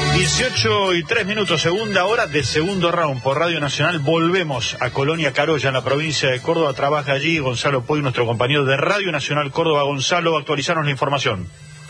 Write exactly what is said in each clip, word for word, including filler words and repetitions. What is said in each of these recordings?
dieciocho y tres minutos, segunda hora de segundo round por Radio Nacional. Volvemos a Colonia Carolla, en la provincia de Córdoba. Trabaja allí Gonzalo Poy, nuestro compañero de Radio Nacional Córdoba. Gonzalo, actualizarnos la información.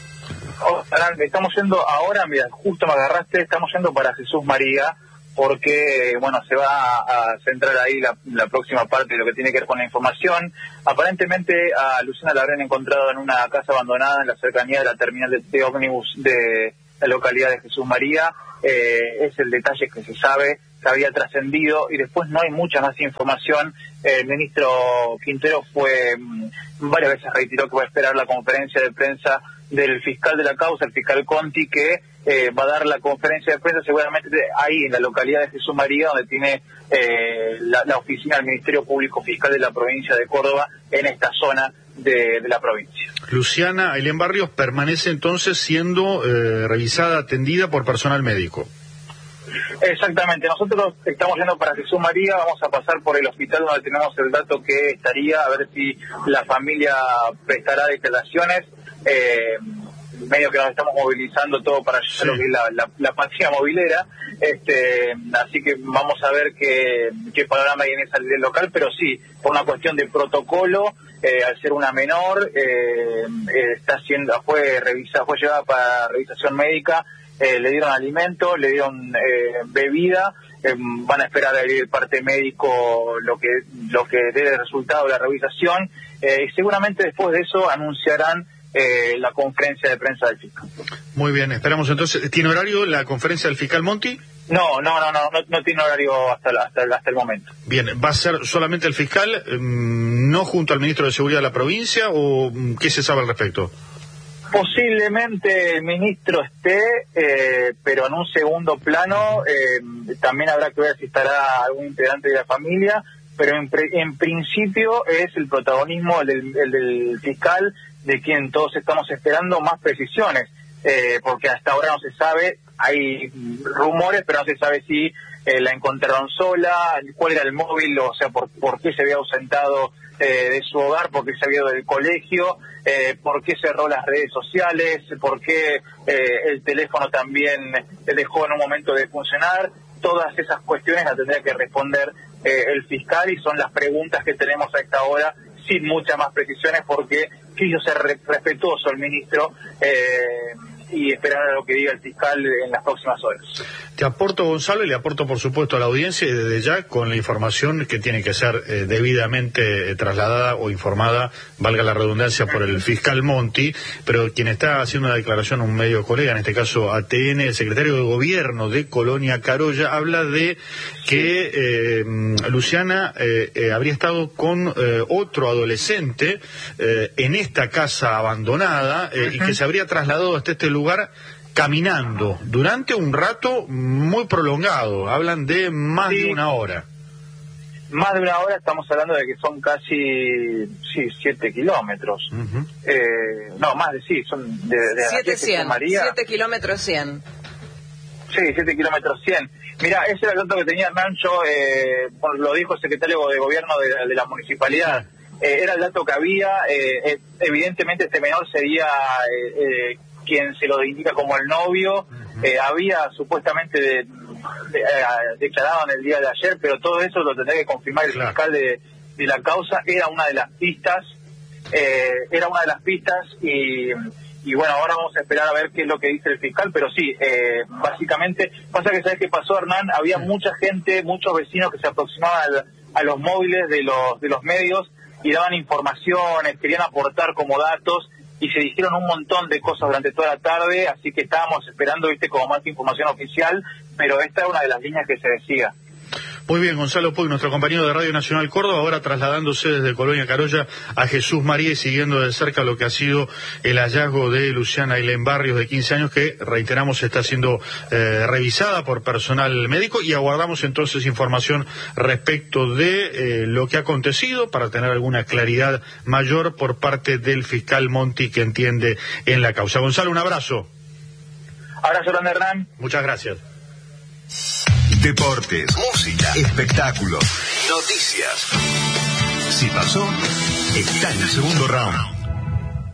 Oh, estamos yendo ahora, mira, justo me agarraste, estamos yendo para Jesús María, porque, bueno, se va a centrar ahí la, la próxima parte de lo que tiene que ver con la información. Aparentemente a Luciana la habrán encontrado en una casa abandonada en la cercanía de la terminal de, de ómnibus de la localidad de Jesús María. Eh, es el detalle que se sabe, que había trascendido, y después no hay mucha más información. El ministro Quintero fue varias veces reiteró que va a esperar la conferencia de prensa del fiscal de la causa, el fiscal Conti, que eh, va a dar la conferencia de prensa seguramente ahí en la localidad de Jesús María, donde tiene eh, la, la oficina del Ministerio Público Fiscal de la provincia de Córdoba, en esta zona de, de la provincia. Luciana Ailén Barrios permanece entonces siendo eh, revisada, atendida por personal médico. Exactamente, nosotros estamos yendo para Jesús María, vamos a pasar por el hospital donde tenemos el dato que estaría, a ver si la familia prestará declaraciones. Eh, medio que nos estamos movilizando todo para llegar a lo que es la, la, la página movilera, este, así que vamos a ver qué, qué panorama hay en esa ley local, pero sí, por una cuestión de protocolo, eh, al ser una menor, eh, eh, está siendo, fue revisada, fue llevada para revisación médica, eh, le dieron alimento, le dieron eh, bebida, eh, van a esperar el parte médico lo que lo que dé el resultado de la revisación, eh, y seguramente después de eso anunciarán Eh, la conferencia de prensa del fiscal. Muy bien, esperamos entonces. ¿Tiene horario la conferencia del fiscal Monti? No, no, no, no, no, no tiene horario hasta, la, hasta, el, hasta el momento. Bien, ¿va a ser solamente el fiscal, no junto al ministro de Seguridad de la provincia, o qué se sabe al respecto? Posiblemente el ministro esté, eh, pero en un segundo plano. Eh, también habrá que ver si estará algún integrante de la familia, pero en, pre, en principio es el protagonismo el del, el del fiscal, de quien todos estamos esperando más precisiones, eh, porque hasta ahora no se sabe, hay rumores, pero no se sabe si eh, la encontraron sola, cuál era el móvil, o sea, por, por qué se había ausentado eh, de su hogar, por qué se había ido del colegio, eh, por qué cerró las redes sociales, por qué eh, el teléfono también dejó en un momento de funcionar. Todas esas cuestiones las tendría que responder eh, el fiscal, y son las preguntas que tenemos a esta hora, sin muchas más precisiones, porque quiso ser re respetuoso el ministro eh, y esperar a lo que diga el fiscal en las próximas horas. Te aporto, Gonzalo, y le aporto, por supuesto, a la audiencia, y desde ya con la información que tiene que ser eh, debidamente eh, trasladada o informada, valga la redundancia, por el fiscal Monti, pero quien está haciendo una declaración a un medio colega, en este caso A T N, el secretario de Gobierno de Colonia Carolla, habla de que eh, Luciana eh, eh, habría estado con eh, otro adolescente eh, en esta casa abandonada eh, uh-huh. y que se habría trasladado hasta este lugar caminando durante un rato muy prolongado. Hablan de más sí. de una hora. Más de una hora, estamos hablando de que son casi, sí, siete kilómetros. Uh-huh. eh, no, más de sí, son de, de siete, cien, María. siete kilómetros cien. Sí, siete kilómetros cien. Mira, ese era el dato que tenía Hernancho, eh, lo dijo el secretario de Gobierno de la, de la municipalidad. Eh, era el dato que había, eh, eh, evidentemente este menor sería eh, eh, quien se lo indica como el novio. Uh-huh. eh, había supuestamente de, de, de, declarado en el día de ayer, pero todo eso lo tendría que confirmar el claro. fiscal de, de la causa. Era una de las pistas, eh, era una de las pistas y, y bueno, ahora vamos a esperar a ver qué es lo que dice el fiscal, pero sí, eh, básicamente, pasa que ¿sabes qué pasó, Hernán? Había sí. mucha gente, muchos vecinos que se aproximaban al, a los móviles de los, de los medios y daban informaciones, querían aportar como datos, y se dijeron un montón de cosas durante toda la tarde, así que estábamos esperando, viste, como más información oficial, pero esta es una de las líneas que se decía. Muy bien, Gonzalo Poy, nuestro compañero de Radio Nacional Córdoba, ahora trasladándose desde Colonia Carolla a Jesús María y siguiendo de cerca lo que ha sido el hallazgo de Luciana Ailén Barrios, de quince años, que, reiteramos, está siendo eh, revisada por personal médico, y aguardamos entonces información respecto de eh, lo que ha acontecido para tener alguna claridad mayor por parte del fiscal Monti, que entiende en la causa. Gonzalo, un abrazo. Abrazo grande, Hernán. Muchas gracias. Deportes, música, espectáculos, noticias. Si pasó, está en el segundo round.